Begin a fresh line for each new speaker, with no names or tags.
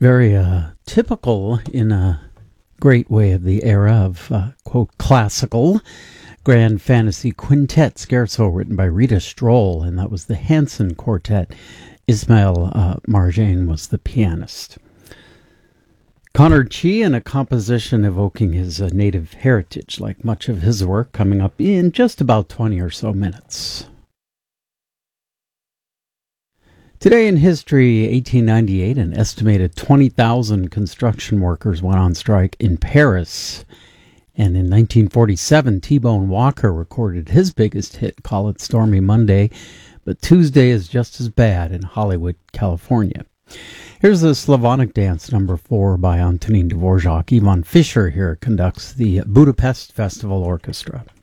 Very typical in a great way of the era of, quote, classical grand fantasy quintet scherzo written by Rita Stroll, and that was the Hanson Quartet. Ismail Marjane was the pianist. Conor Chee, in a composition evoking his native heritage, like much of his work, coming up in just about 20 or so minutes. Today in history, 1898, an estimated 20,000 construction workers went on strike in Paris. And in 1947, T-Bone Walker recorded his biggest hit, Call It Stormy Monday, but Tuesday is just as bad in Hollywood, California. Here's the Slavonic Dance No. 4 by Antonin Dvorak. Ivan Fischer here conducts the Budapest Festival Orchestra.